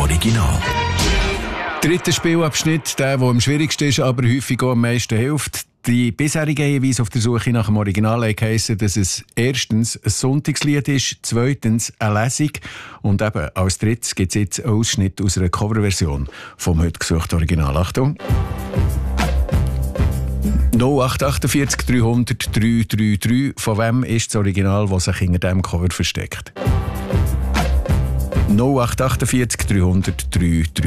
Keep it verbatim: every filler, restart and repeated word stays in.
Original. Dritter Spielabschnitt, der, der am schwierigsten ist, aber häufig auch am meisten hilft. Die bisherigen Hinweise auf der Suche nach dem Original heissen, dass es erstens ein Sonntagslied ist, zweitens eine Lesung und eben als drittes gibt es jetzt einen Ausschnitt aus einer Coverversion vom heute gesuchten Original. Achtung! null acht acht vier drei null null drei drei drei. Von wem ist das Original, das sich hinter diesem Cover versteckt? null acht acht vier drei null null drei drei drei.